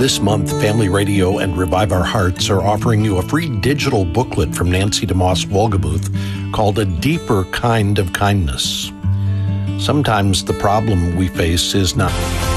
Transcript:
This month, Family Radio and Revive Our Hearts are offering you a free digital booklet from Nancy DeMoss Wolgemuth called A Deeper Kind of Kindness. Sometimes the problem we face is not